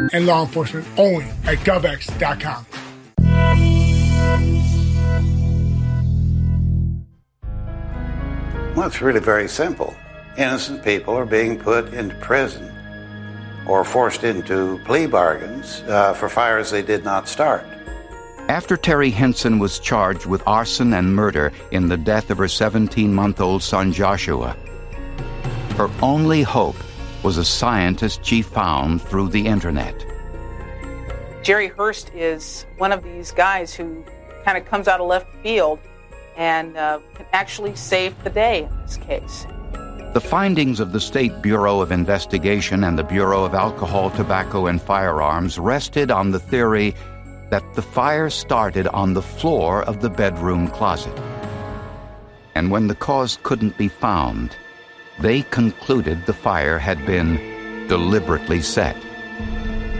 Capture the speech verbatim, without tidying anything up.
and law enforcement only at GovX dot com. Well, it's really very simple. Innocent people are being put into prison or forced into plea bargains uh, for fires they did not start. After Terry Henson was charged with arson and murder in the death of her seventeen-month-old son Joshua, her only hope was a scientist she found through the internet. Jerry Hurst is one of these guys who kind of comes out of left field and uh, can actually save the day in this case. The findings of the State Bureau of Investigation and the Bureau of Alcohol, Tobacco, and Firearms rested on the theory that the fire started on the floor of the bedroom closet. And when the cause couldn't be found, they concluded the fire had been deliberately set.